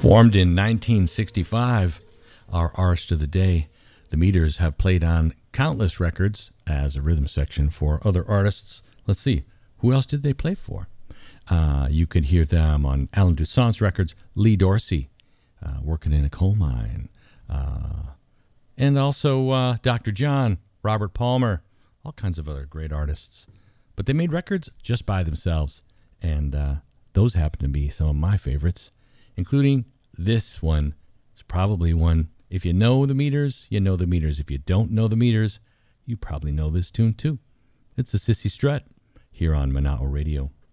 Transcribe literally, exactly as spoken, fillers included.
Formed in nineteen sixty-five, our artist of the day, the Meters, have played on countless records as a rhythm section for other artists. Let's see, who else did they play for? Uh, you could hear them on Alan Toussaint's records, Lee Dorsey, uh, working in a coal mine, uh, and also uh, Doctor John, Robert Palmer, all kinds of other great artists. But they made records just by themselves, and uh, those happen to be some of my favorites, including this one. It's probably one, if you know the Meters, you know the Meters. If you don't know the Meters, you probably know this tune too. It's the Sissy Strut here on Mana'o Radio.